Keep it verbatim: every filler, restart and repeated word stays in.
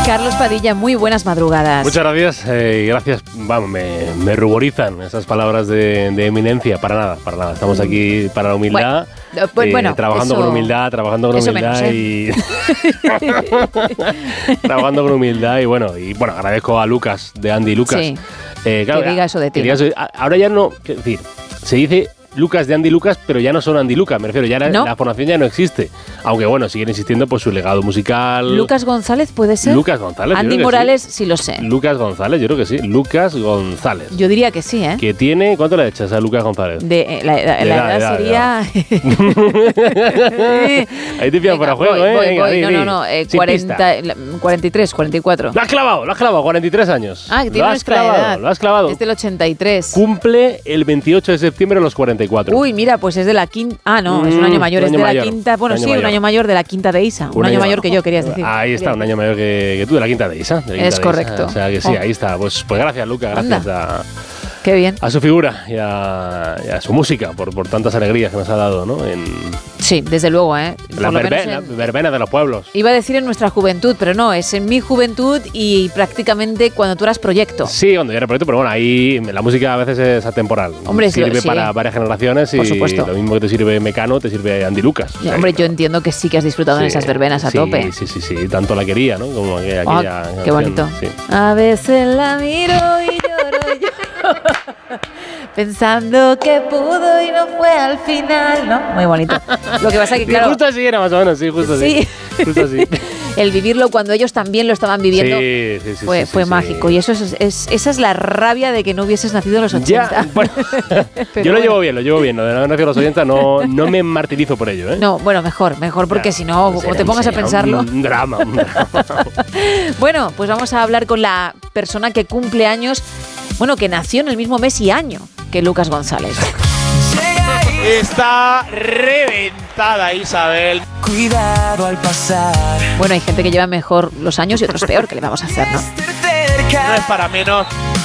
Carlos Padilla, muy buenas madrugadas. Muchas gracias, eh, y gracias, vamos, me, me ruborizan esas palabras de, de eminencia, para nada, para nada. Estamos aquí para la humildad, bueno, pues, eh, bueno, trabajando eso, con humildad, trabajando con humildad menos, ¿eh? y trabajando con humildad y bueno, y bueno, agradezco a Lucas, de Andy Lucas. Sí, eh, claro, que diga eso de ti. Diga eso, ahora ya no, es decir, se dice Lucas de Andy Lucas, pero ya no son Andy Lucas, me refiero, ya la, ¿No? la formación ya no existe. Aunque bueno, siguen existiendo pues su legado musical. Lucas González, ¿puede ser? Lucas González. Andy Morales, sí. sí lo sé. Lucas González, yo creo que sí. Lucas González. Yo diría que sí, ¿eh? Que tiene, ¿cuánto le echas a Lucas González? De, eh, la, la, De la edad, edad, edad, sería... Ahí te pillan fuera de juego, voy, ¿eh? voy, Venga, voy. di, No, di. no, no, eh, Sin cuarenta, cuarenta y tres, cuarenta y cuatro. Lo has clavado, lo has clavado, cuarenta y tres años. Ah, que tiene lo has nuestra clavado, edad. Lo has clavado. Es del ochenta y tres. Cumple el veintiocho de septiembre los cuarenta y cuatro. Uy, mira, pues es de la quinta... Ah, no, mm, es un año mayor, un es año de la mayor, quinta... Bueno, un año sí, mayor. un año mayor de la quinta de Isa. Un, un año, año mayor que yo, querías decir. Ahí está, un año mayor que, que tú, de la quinta de Isa. De la quinta es de correcto. Isa. O sea que sí, oh. ahí está. Pues, pues gracias, Lucas, gracias a... Qué bien. A su figura y a, y a su música, por, por tantas alegrías que nos ha dado, ¿no? En sí, desde luego, ¿eh? La, verbe, en, la verbena de los pueblos. Iba a decir en nuestra juventud, pero no, es en mi juventud y prácticamente cuando tú eras proyecto. Sí, cuando yo era proyecto, pero bueno, ahí la música a veces es atemporal. Hombre, sirve lo, sí. para varias generaciones y por supuesto. Lo mismo que te sirve Mecano, te sirve Andy Lucas. Ya, hombre, yo entiendo que sí que has disfrutado sí, en esas verbenas a sí, tope. Sí, sí, sí, tanto la quería, ¿no? Como aquella, oh, aquella qué bonito. Sí. A veces la miro y lloro, lloro. Pensando que pudo y no fue al final, ¿no? Muy bonito. Lo que pasa que, claro... Justo así era más o menos, sí, justo sí. así. Justo así. El vivirlo cuando ellos también lo estaban viviendo sí, sí, sí, fue, sí, fue sí, mágico. Sí. Y eso es, es, esa es la rabia de que no hubieses nacido en los ochenta. Ya, bueno, yo lo bueno. llevo bien, lo llevo bien. Lo de no haber nacido en los ochenta no, no me martirizo por ello, ¿eh? No, bueno, mejor, mejor, porque ya, si no, como te pongas a pensarlo... Un drama, un drama. Bueno, pues vamos a hablar con la persona que cumple años, bueno, que nació en el mismo mes y año que Lucas González. Está reventada Isabel. Cuidado al pasar. Bueno, hay gente que lleva mejor los años y otros peor, ¿qué le vamos a hacer, no? No es para menos